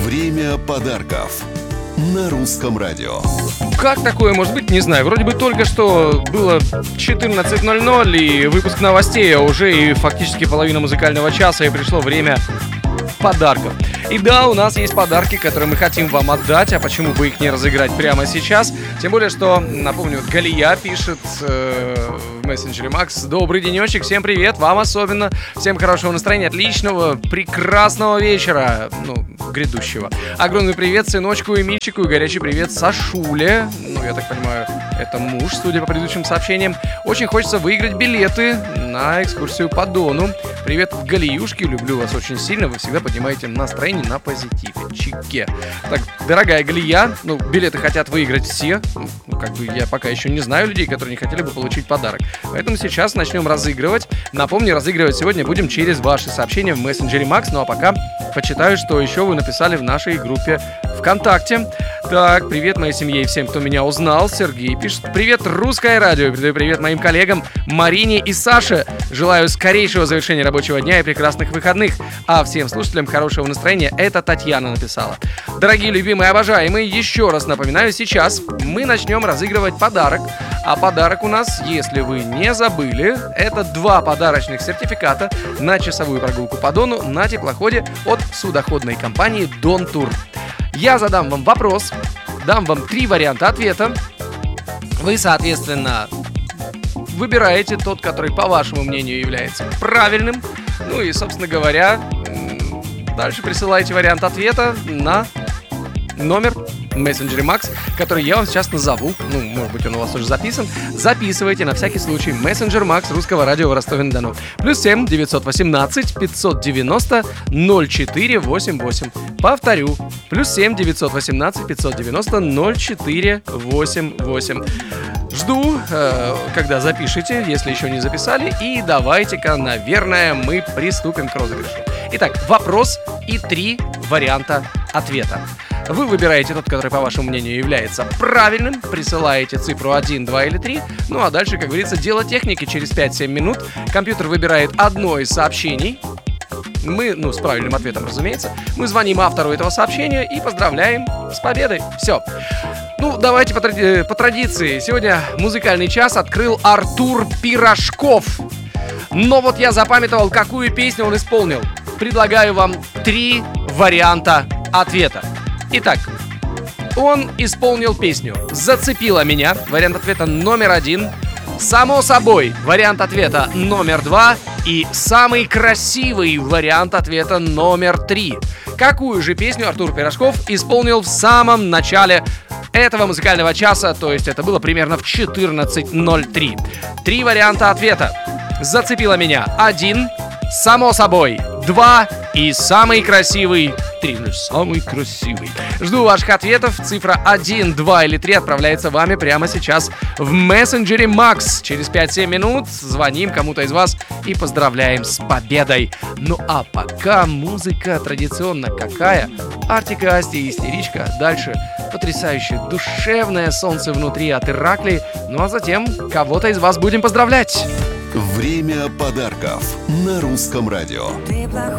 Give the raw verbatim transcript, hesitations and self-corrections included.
Время подарков на Русском радио. Как такое может быть, не знаю. Вроде бы только что было четырнадцать ноль ноль и выпуск новостей, а уже и фактически половина музыкального часа, и пришло время подарков. И да, у нас есть подарки, которые мы хотим вам отдать, а почему бы их не разыграть прямо сейчас? Тем более, что, напомню, Галия пишет э, в мессенджере: Макс, добрый денечек, всем привет, вам особенно, всем хорошего настроения, отличного, прекрасного вечера, ну, грядущего. Огромный привет сыночку Эмильчику и горячий привет Сашуле, ну, я так понимаю, это муж, судя по предыдущим сообщениям. Очень хочется выиграть билеты на экскурсию по Дону. Привет, Галиюшки, люблю вас очень сильно, вы всегда поднимаете настроение на позитиве. Чике. Так, дорогая Галия, ну, билеты хотят выиграть все. Ну, как бы я пока еще не знаю людей, которые не хотели бы получить подарок. Поэтому сейчас начнем разыгрывать. Напомню, разыгрывать сегодня будем через ваши сообщения в мессенджере Макс. Ну а пока почитаю, что еще вы написали в нашей группе ВКонтакте. Так, привет моей семье и всем, кто меня узнал. Сергей пишет: привет, Русское радио. Передаю привет моим коллегам Марине и Саше. Желаю скорейшего завершения рабочего дня и прекрасных выходных. А всем слушателям хорошего настроения. Это Татьяна написала. Дорогие, любимые, обожаемые, еще раз напоминаю, сейчас мы начнем разыгрывать подарок. А подарок у нас, если вы не забыли, это два подарочных сертификата на часовую прогулку по Дону на теплоходе от судоходной компании Дон Тур. Я задам вам вопрос, дам вам три варианта ответа. Вы, соответственно, выбираете тот, который, по вашему мнению, является правильным. Ну и, собственно говоря, дальше присылаете вариант ответа на номер в мессенджере Макс, который я вам сейчас назову. Ну, может быть, он у вас уже записан. Записывайте на всякий случай. Мессенджер Макс Русского радио в Ростове-на-Дону. Плюс семь девятьсот восемнадцать пятьсот девяносто ноль четыре восемь восемь. Повторю. Плюс семь девятьсот восемнадцать пятьсот девяносто ноль четыре восемь восемь. Жду, э, когда запишите, если еще не записали. И давайте-ка, наверное, мы приступим к розыгрышу. Итак, вопрос и три варианта ответа. Вы выбираете тот, который, по вашему мнению, является правильным, присылаете цифру один, два или три, ну а дальше, как говорится, дело техники. Через пять-семь минут компьютер выбирает одно из сообщений. Мы, ну, с правильным ответом, разумеется, мы звоним автору этого сообщения и поздравляем с победой. Все. Ну, давайте по, тради- по традиции. Сегодня музыкальный час открыл Артур Пирожков. Но вот я запамятовал, какую песню он исполнил. Предлагаю вам три варианта ответа. Итак, он исполнил песню «Зацепила меня», вариант ответа номер один, «Само собой», вариант ответа номер два и самый красивый вариант ответа номер три. Какую же песню Артур Пирожков исполнил в самом начале этого музыкального часа, то есть это было примерно в четырнадцать ноль три. Три варианта ответа. «Зацепила меня» один, «Само собой» два и самый красивый три. Самый красивый. Жду ваших ответов. Цифра один, два или три отправляется вами прямо сейчас в мессенджере Макс. Через пять-семь минут звоним кому-то из вас и поздравляем с победой. Ну а пока музыка традиционно какая? Артик и Асти и Истеричка. Дальше потрясающее душевное солнце внутри от Иракли. Ну а затем кого-то из вас будем поздравлять. Время подарков на Русском радио. Ты плохой.